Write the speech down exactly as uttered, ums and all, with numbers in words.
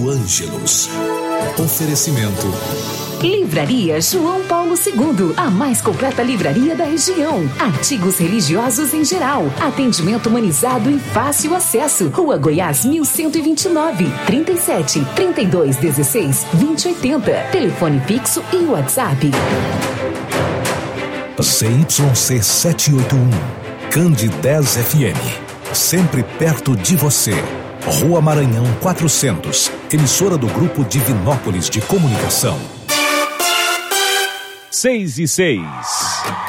Ângelos. Oferecimento. Livraria João Paulo segundo, a mais completa livraria da região. Artigos religiosos em geral. Atendimento humanizado e fácil acesso. Rua Goiás mil cento e vinte e nove, trinta e sete, trinta e dois, dezesseis, vinte e oitenta. Telefone fixo e WhatsApp. Z Y C setecentos e oitenta e um. Candidez F M. Sempre perto de você. Rua Maranhão quatrocentos. Emissora do Grupo Divinópolis de Comunicação. Seis e seis.